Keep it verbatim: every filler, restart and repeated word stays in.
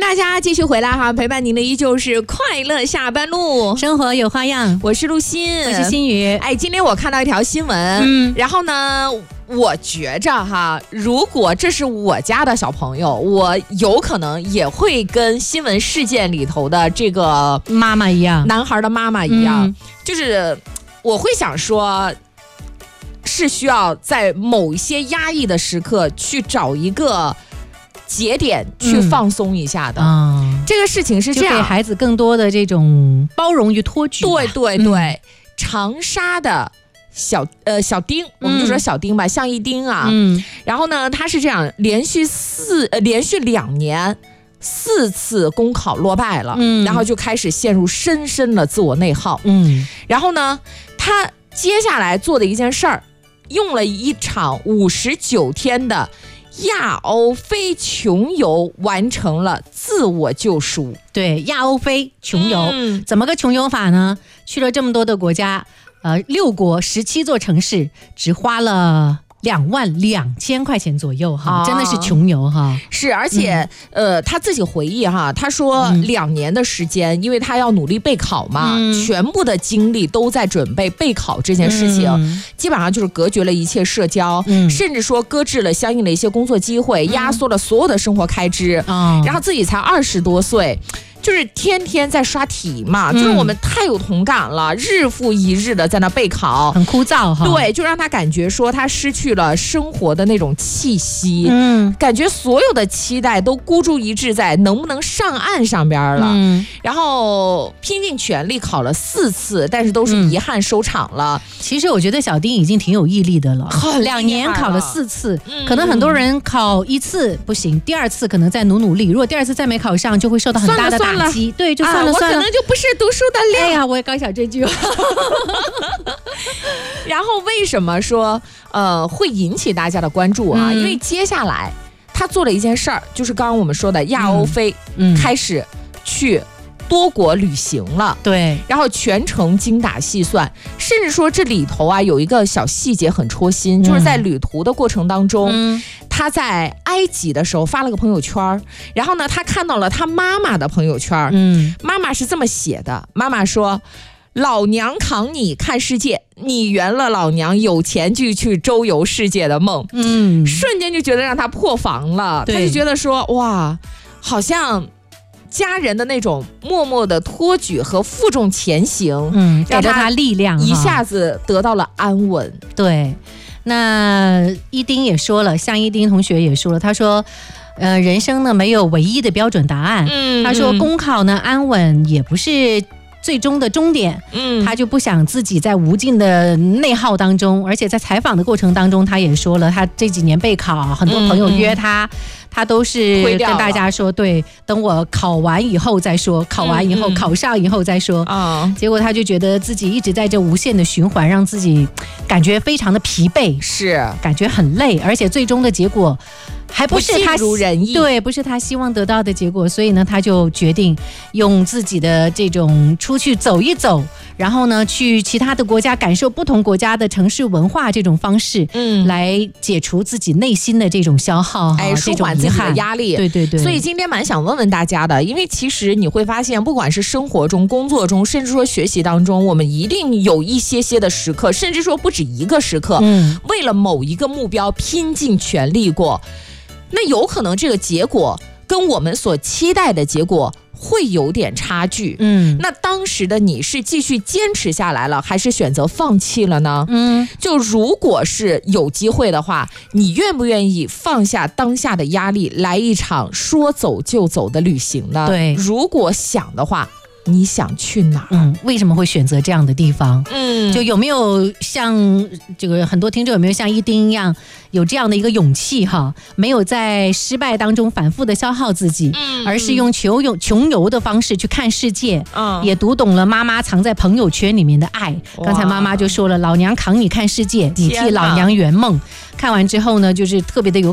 大家继续回来哈，陪伴您的依旧是快乐下班路， 生活有花样。 我是陆欣， 我是心雨。 哎，今天我看到一条新闻，嗯，然后呢，我觉着哈，如果这是我家的小朋友，我有可能也会跟新闻事件里头的这个妈妈一样， 男孩的妈妈一样， 嗯、 就是我会想说，是需要在某一些压抑的时刻去找一个节点去放松一下的。嗯嗯、这个事情是这样， 就给孩子更多的这种包容与托举。 对对对，嗯、长沙的小呃小丁，我们就说小丁吧，向一丁啊。嗯。然后呢，他是这样，连续四呃连续两年四次公考落败了，嗯，然后就开始陷入深深的自我内耗。嗯。然后呢，他接下来做的一件事儿，用了一场五十九天的亚欧非穷游完成了自我救赎。 对，亚欧非穷游、嗯、怎么个穷游法呢？去了这么多的国家，呃，六国十七座城市，只花了两万两千块钱左右哈、哦，真的是穷游哈。 是，而且、嗯、呃，他自己回忆哈，他说两年的时间、嗯，因为他要努力备考嘛、嗯，全部的精力都在准备备考这件事情，嗯、基本上就是隔绝了一切社交，嗯、甚至说搁置了相应的一些工作机会，嗯、压缩了所有的生活开支，嗯、然后自己才二十多岁。就是天天在刷题嘛、嗯，就是我们太有同感了，日复一日的在那备考， 很枯燥哈。 对，就让他感觉说他失去了生活的那种气息，嗯，感觉所有的期待都孤注一掷在能不能上岸上边了。嗯，然后拼尽全力考了四次，但是都是遗憾收场了。 嗯、其实我觉得小丁已经挺有毅力的了，两年考了四次、嗯，可能很多人考一次不行，第二次可能再努努力，如果第二次再没考上，就会受到很大的打。对，就算了、啊、算了， 我可能就不是读书的料。 哎呀，我也刚想这句话。 然后为什么说呃会引起大家的关注啊？嗯、因为接下来他做了一件事儿，就是刚刚我们说的亚欧非、嗯、开始去多国旅行了。 对， 然后全程精打细算，甚至说这里头啊有一个小细节很戳心，嗯、就是在旅途的过程当中。嗯，他在埃及的时候发了个朋友圈，然后呢，他看到了他妈妈的朋友圈，嗯，妈妈是这么写的，妈妈说：“老娘扛你看世界，你圆了老娘有钱就去周游世界的梦。”嗯，瞬间就觉得让他破防了，他就觉得说哇，好像家人的那种默默的托举和负重前行， 嗯，给了他力量， 一下子得到了安稳。 对。那一丁也说了，向一丁同学也说了，他说呃，人生呢没有唯一的标准答案，嗯，他说公考呢安稳也不是最终的终点，嗯，他就不想自己在无尽的内耗当中，而且在采访的过程当中他也说了，他这几年备考很多朋友约他，嗯，他都是跟大家说，对，等我考完以后再说，考完以后、嗯、考上以后再说、嗯、结果他就觉得自己一直在这无限的循环，让自己感觉非常的疲惫， 是感觉很累，而且最终的结果还不是他不尽如人意， 对，不是他希望得到的结果，所以呢，他就决定用自己的这种出去走一走，然后呢，去其他的国家感受不同国家的城市文化这种方式，嗯，来解除自己内心的这种消耗， 哎，舒缓自己的压力， 对对对。 所以今天蛮想问问大家的，因为其实你会发现，不管是生活中、工作中，甚至说学习当中，我们一定有一些些的时刻，甚至说不止一个时刻，嗯，为了某一个目标拼尽全力过。那有可能这个结果跟我们所期待的结果会有点差距，嗯，那当时的你是继续坚持下来了，还是选择放弃了呢？嗯，就如果是有机会的话，你愿不愿意放下当下的压力，来一场说走就走的旅行呢？ 对， 如果想的话，你想去哪儿？ 嗯，为什么会选择这样的地方？嗯，就有没有像这个很多听众有没有像一丁一样有这样的一个勇气哈？没有在失败当中反复的消耗自己，嗯，而是用穷游穷游的方式去看世界，嗯，也读懂了妈妈藏在朋友圈里面的爱。刚才妈妈就说了，老娘扛你看世界，你替老娘圆梦。看完之后呢，就是特别的有